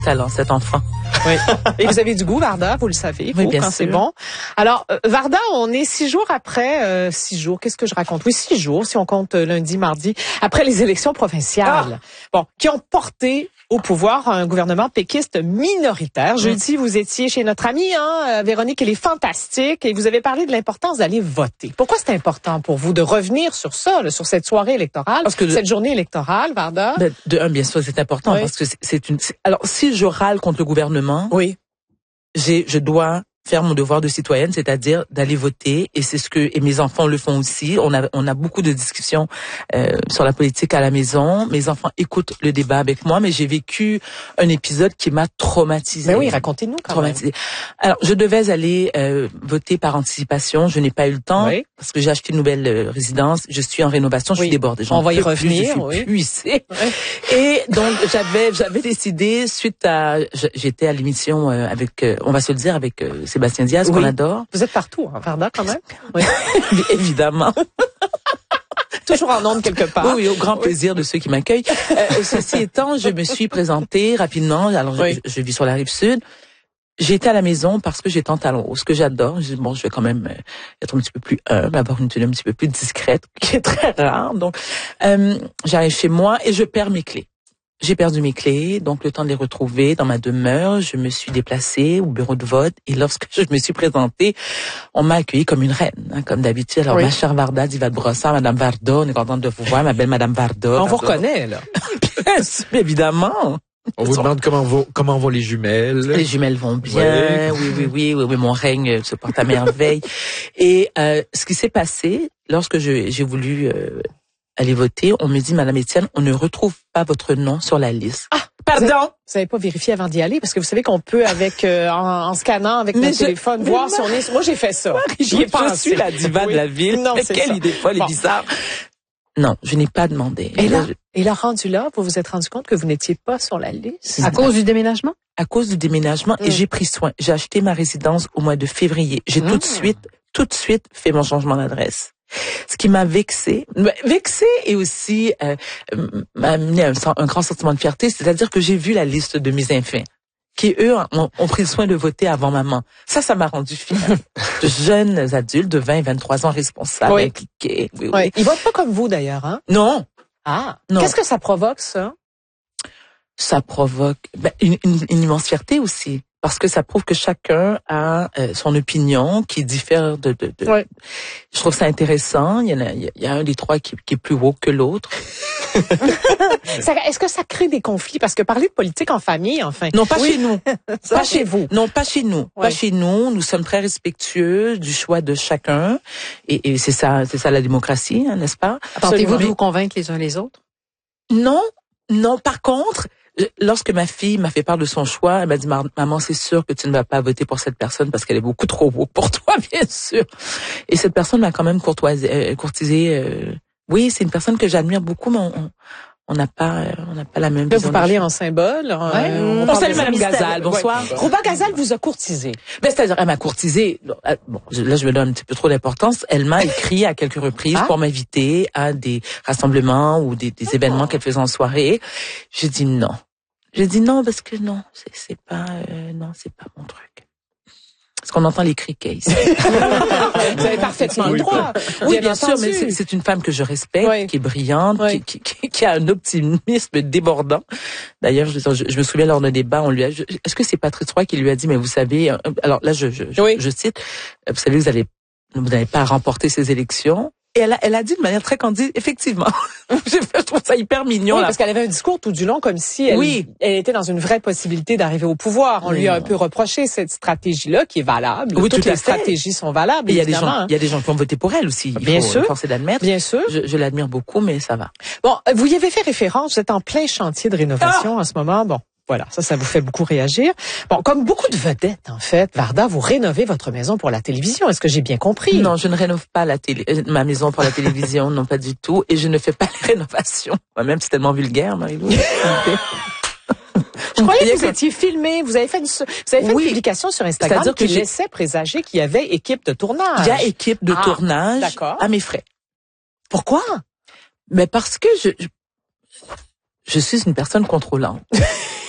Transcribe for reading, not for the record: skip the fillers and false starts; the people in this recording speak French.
talent, cet enfant. Oui. Et vous avez du goût, Varda, vous le savez, oui, bien quand sûr. c'est bon. Alors, Varda, on est 6 jours après, 6 jours, qu'est-ce que je raconte? Oui, 6 jours, si on compte lundi, mardi, après les élections provinciales. Bon, qui ont porté au pouvoir un gouvernement péquiste minoritaire. Jeudi, vous étiez chez notre amie, Véronique, elle est fantastique, et vous avez parlé de l'importance d'aller voter. Pourquoi c'est important pour vous de revenir sur ça, là, sur cette soirée électorale, cette journée électorale, Varda? Bien sûr, c'est important, parce que alors, si je râle contre le gouvernement, oui, je dois faire mon devoir de citoyenne, c'est-à-dire d'aller voter, et mes enfants le font aussi. On a beaucoup de discussions sur la politique à la maison. Mes enfants écoutent le débat avec moi, mais j'ai vécu un épisode qui m'a traumatisée. Ben oui, racontez-nous quand même. Alors, je devais aller voter par anticipation. Je n'ai pas eu le temps parce que j'ai acheté une nouvelle résidence. Je suis en rénovation. Je suis débordée. On va y revenir. Et donc, j'avais décidé j'étais à l'émission avec, on va se le dire, avec Sébastien Diaz, qu'on adore. Vous êtes partout, Varda, quand même. Oui. Évidemment. Toujours en ondes quelque part. Oui, au grand plaisir de ceux qui m'accueillent. Ceci étant, je me suis présentée rapidement. Alors, je vis sur la Rive-Sud. J'étais à la maison parce que j'ai tant talent haut. Ce que j'adore, je vais quand même être un petit peu plus humble, avoir une tenue un petit peu plus discrète, qui est très rare. Donc, j'arrive chez moi et je perds mes clés. J'ai perdu mes clés, donc le temps de les retrouver dans ma demeure, je me suis déplacée au bureau de vote et lorsque je me suis présentée, on m'a accueillie comme une reine, comme d'habitude. Alors, ma chère Varda Diva de Brossard, Madame Varda, on est contente de vous voir, ma belle Madame Varda. On vous reconnaît, là. Bien sûr, évidemment. On vous demande comment vont les jumelles. Les jumelles vont bien, oui, mon règne se porte à merveille. Et ce qui s'est passé, lorsque j'ai voulu aller voter, on me dit, Madame Étienne, on ne retrouve pas votre nom sur la liste. Ah, pardon. Vous n'avez pas vérifié avant d'y aller, parce que vous savez qu'on peut avec en scannant avec notre téléphone voir si on est. Moi, j'ai fait ça. J'y ai pensé. Je suis la diva de la ville. Non, mais quelle idée folle et bizarre. Non, je n'ai pas demandé. Et là, rendu là, vous vous êtes rendu compte que vous n'étiez pas sur la liste? À cause du déménagement? À cause du déménagement, et j'ai pris soin. J'ai acheté ma résidence au mois de février. J'ai tout de suite fait mon changement d'adresse. Ce qui m'a vexée et aussi m'a amené un grand sentiment de fierté, c'est-à-dire que j'ai vu la liste de mes enfants qui, eux, ont pris soin de voter avant maman. Ça m'a rendu fière. De jeunes adultes de 20 et 23 ans responsables, impliqués. Oui. Ils votent pas comme vous, d'ailleurs, hein? Non. Ah. Non. Qu'est-ce que ça provoque, ça? Ça provoque une immense fierté aussi. Parce que ça prouve que chacun a son opinion qui diffère de. Je trouve ça intéressant. Il y a un des trois qui est plus haut que l'autre. Est-ce que ça crée des conflits? Parce que parler de politique en famille, enfin. Non, pas chez nous. Pas chez vous. Non, pas chez nous. Pas chez nous. Nous sommes très respectueux du choix de chacun. Et c'est ça la démocratie, n'est-ce pas? Tentez-vous de vous convaincre les uns les autres? Non. Par contre, lorsque ma fille m'a fait part de son choix, elle m'a dit, maman, c'est sûr que tu ne vas pas voter pour cette personne parce qu'elle est beaucoup trop beau pour toi, bien sûr. Et cette personne m'a quand même courtisé. Oui, c'est une personne que j'admire beaucoup, mais on n'a pas la même vision. Vous parlez en symbole. On salue Madame Gazal, bonsoir. Rouba Gazal vous a courtisé. C'est-à-dire, elle m'a courtisé. Bon, là, je me donne un petit peu trop d'importance. Elle m'a écrit à quelques reprises pour m'inviter à des rassemblements ou des événements qu'elle faisait en soirée. J'ai dit non. Parce que non, c'est pas mon truc. Parce qu'on entend les criquets ici. Vous avez parfaitement le droit. Oui, bien sûr, mais c'est une femme que je respecte, qui est brillante, qui a un optimisme débordant. D'ailleurs, je me souviens lors d'un débat, on lui a, est-ce que c'est Patrice Roy qui lui a dit, mais vous savez, alors là, je cite, vous savez, vous n'avez pas remporté ces élections. Et elle a dit de manière très candide, effectivement. Je trouve ça hyper mignon. Oui, parce qu'elle avait un discours tout du long comme si elle était dans une vraie possibilité d'arriver au pouvoir. On lui a un peu reproché cette stratégie-là qui est valable. Oui, toutes les stratégies sont valables, il y a des gens qui ont voté pour elle aussi. Bien sûr. Forcer d'admettre. Bien sûr. Je l'admire beaucoup, mais ça va. Bon, vous y avez fait référence. Vous êtes en plein chantier de rénovation en ce moment. Bon. Voilà, ça vous fait beaucoup réagir. Bon, comme beaucoup de vedettes, en fait, Varda, vous rénovez votre maison pour la télévision. Est-ce que j'ai bien compris? Non, je ne rénove pas ma maison pour la télévision, non, pas du tout. Et je ne fais pas les rénovations. Moi-même, c'est tellement vulgaire, Marie-Lou. Je croyais que vous étiez filmé. Vous avez fait une publication sur Instagram qui laissait présager qu'il y avait équipe de tournage. Il y a équipe de tournage à mes frais. Pourquoi? Mais parce que je suis une personne contrôlante.